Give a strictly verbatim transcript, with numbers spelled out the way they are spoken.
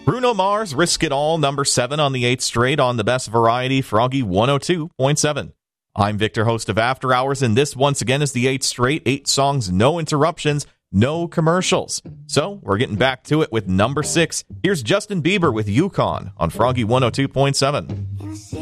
Bruno Mars, Risk It All, number seven on the eighth straight on the Best Variety, Froggy one oh two point seven. I'm Victor, host of After Hours, and this once again is the eighth straight, eight songs, no interruptions, no commercials. So we're getting back to it with number six. Here's Justin Bieber with Yukon on Froggy one oh two point seven.